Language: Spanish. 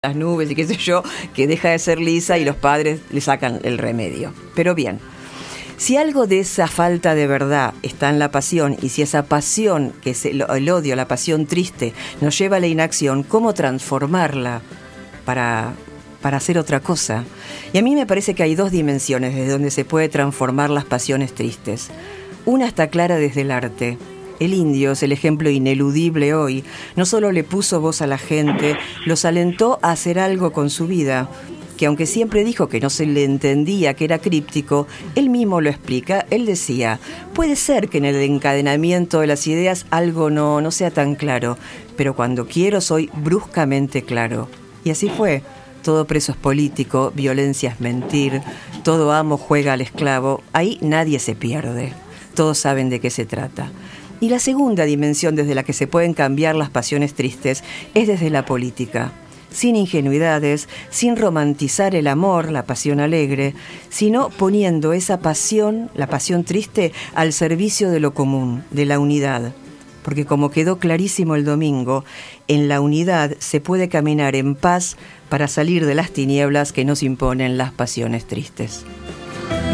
las nubes y qué sé yo, que deja de ser lisa y los padres le sacan el remedio. Pero bien, si algo de esa falta de verdad está en la pasión, y si esa pasión, que es el odio, la pasión triste, nos lleva a la inacción, ¿cómo transformarla para hacer otra cosa? Y a mí me parece que hay dos dimensiones desde donde se puede transformar las pasiones tristes. Una está clara desde el arte. El indio es el ejemplo ineludible hoy. No solo le puso voz a la gente, los alentó a hacer algo con su vida, que aunque siempre dijo que no se le entendía, que era críptico, él mismo lo explica. Él decía, puede ser que en el encadenamiento de las ideas algo no sea tan claro, pero cuando quiero soy bruscamente claro. Y así fue. Todo preso es político, violencia es mentir, todo amo juega al esclavo. Ahí nadie se pierde. Todos saben de qué se trata. Y la segunda dimensión desde la que se pueden cambiar las pasiones tristes es desde la política. Sin ingenuidades, sin romantizar el amor, la pasión alegre, sino poniendo esa pasión, la pasión triste, al servicio de lo común, de la unidad. Porque como quedó clarísimo el domingo, en la unidad se puede caminar en paz para salir de las tinieblas que nos imponen las pasiones tristes.